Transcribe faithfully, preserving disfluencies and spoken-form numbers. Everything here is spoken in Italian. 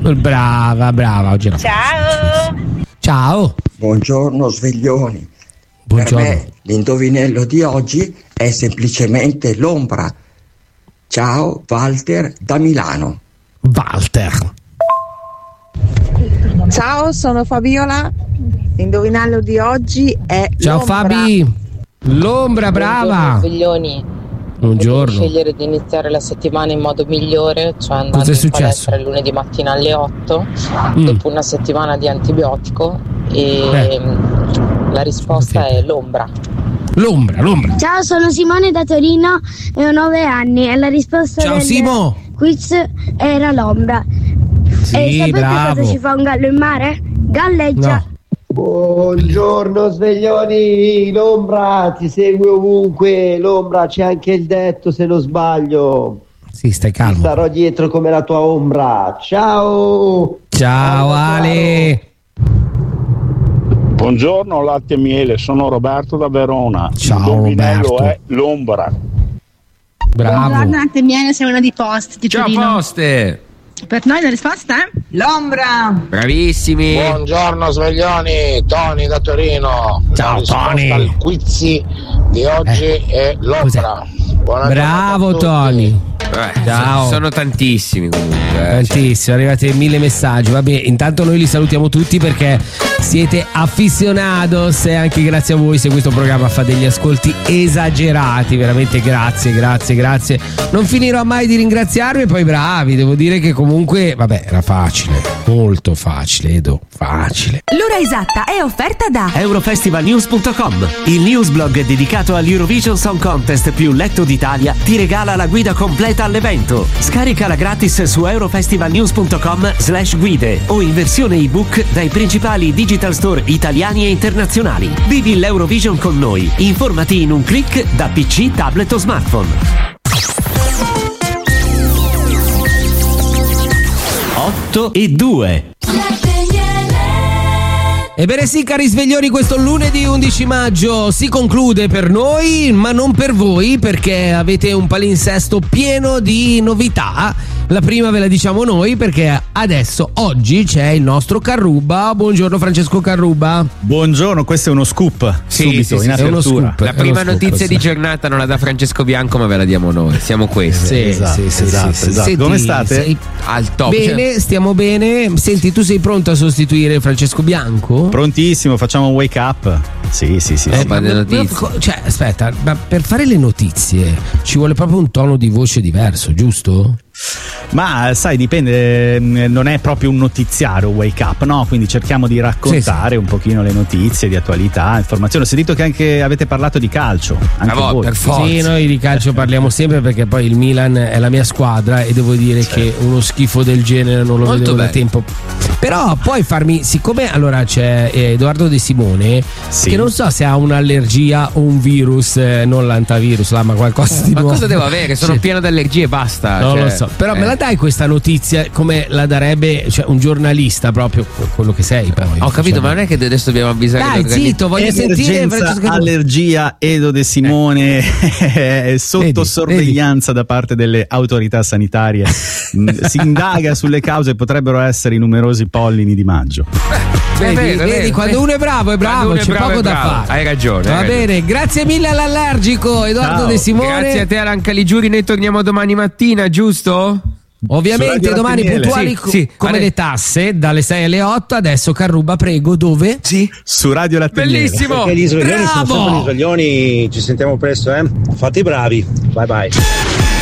Brava, brava. Oggi era Ciao. Ciao. Buongiorno sveglioni. Buongiorno. Per me l'indovinello di oggi è semplicemente l'ombra. Ciao, Walter da Milano. Walter. Ciao, sono Fabiola. L'indovinello di oggi è Ciao l'ombra. Fabi. L'ombra, brava. Buongiorno sveglioni. Buongiorno. Potevo scegliere di iniziare la settimana in modo migliore, cioè andando Cos'è in successo? palestra il lunedì mattina alle otto, Mm. dopo una settimana di antibiotico, e Eh. la risposta è l'ombra. L'ombra, l'ombra. Ciao, sono Simone da Torino e ho nove anni e la risposta Ciao, del Simo. quiz era l'ombra. Sì, e sapete bravo. cosa ci fa un gallo in mare? Galleggia. No. Buongiorno sveglioni, l'ombra ti segue ovunque, l'ombra c'è anche il detto se non sbaglio. Sì, stai calmo. Starò dietro come la tua ombra. Ciao! Ciao Ale. Buongiorno latte e miele, sono Roberto da Verona. Ciao, L'indovinello Roberto. è l'ombra. Bravo. Buongiorno, Latte Miele, sei una di Post di Ciao Torino. Poste. Per noi la risposta è L'ombra. Bravissimi. Buongiorno sveglioni, Tony da Torino. Ciao, La risposta Tony. al quiz di oggi Eh, è l'ombra. Buona Bravo giornata a tutti. Tony. Eh, Ciao. Sono tantissimi comunque. eh, Tantissimo, arrivate mille messaggi. Vabbè, intanto noi li salutiamo tutti perché siete aficionados e anche grazie a voi se questo programma fa degli ascolti esagerati. Veramente grazie, grazie, grazie. Non finirò mai di ringraziarvi, poi bravi, devo dire che comunque, vabbè, era facile, molto facile, Edo, facile. L'ora esatta è offerta da Eurofestivalnews punto com. Il newsblog dedicato all'Eurovision Song Contest più letto d'Italia ti regala la guida completa all'evento. Scaricala gratis su eurofestivalnews punto com slash guide o in versione ebook dai principali digital store italiani e internazionali. Vivi l'Eurovision con noi. Informati in un click da P C, tablet o smartphone. otto e due. Ebbene sì, cari sveglioni, questo lunedì undici maggio si conclude per noi, ma non per voi, perché avete un palinsesto pieno di novità. La prima ve la diciamo noi, perché adesso, oggi, c'è il nostro Carruba. Buongiorno Francesco Carruba. Buongiorno, questo è uno scoop, Sì, subito, sì, sì, in è uno apertura. scoop. La prima È uno notizia scoop, di sì. giornata non la dà Francesco Bianco, ma ve la diamo noi. Siamo questi. Sì, Esatto, sì, sì, esatto, sì, sì. esatto. Come state? sei Al top. bene, stiamo bene. Senti, tu sei pronto a sostituire Francesco Bianco? Prontissimo, facciamo un wake up. Sì, sì, sì. Eh, sì. ma le ma- notizie. ma- Cioè, aspetta, ma per fare le notizie ci vuole proprio un tono di voce diverso, giusto? Ma sai, dipende, eh, non è proprio un notiziario wake up, no? Quindi cerchiamo di raccontare un pochino le notizie di attualità, informazioni. Ho sentito che anche avete parlato di calcio, anche Bravo, voi. per forza. Sì, noi di calcio parliamo sempre perché poi il Milan è la mia squadra e devo dire che uno schifo del genere non lo Molto vedevo da bene. tempo. Però poi farmi, siccome allora c'è eh, Edoardo De Simone, Sì. che non so se ha un'allergia o un virus, eh, non l'antavirus, là, ma qualcosa di Ma nuovo. cosa devo avere? Sono Sì. pieno di allergie e basta. Non cioè, lo so, però me eh. la dai questa notizia come la darebbe, cioè, un giornalista proprio, quello che sei poi. Ho capito, Cioè, ma non è che adesso dobbiamo avvisare dai, l'organi- zitto, voglio sentire Emergenza, Francesco. allergia, Edo De Simone è sotto Vedi, sorveglianza da parte delle autorità sanitarie. Mm, si indaga sulle cause, potrebbero essere i numerosi pollini di maggio. Vedi, È vero, è vedi, vero. quando uno è bravo è Quando bravo, uno è c'è bravo, poco è da bravo. fare. Hai ragione. Va hai ragione. bene, grazie mille all'allergico Edoardo Ciao. De Simone. Grazie a te Alan Caligiuri, noi torniamo domani mattina, giusto? Su Ovviamente Radio domani Latte e Miele. puntuali Sì, co- sì. come Ade- le tasse dalle sei alle otto. Adesso Carruba, prego, dove? Sì. Su Radio Latte e Miele. Bellissimo. Perché gli sveglioni sono Bravo! sempre gli sveglioni, ci sentiamo presto, eh? Fate i bravi, bye bye.